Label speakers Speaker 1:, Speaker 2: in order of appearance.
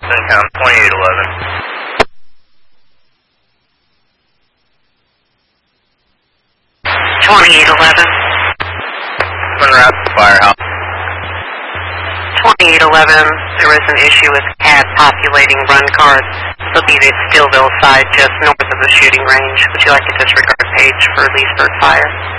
Speaker 1: Income 2811.
Speaker 2: 2811.
Speaker 1: Twin Rapids Firehouse.
Speaker 2: 2811, there is an issue with CAD populating run cards. This will be the Stillville side just north of the shooting range. Would you like a disregard page for Leesburg Fire?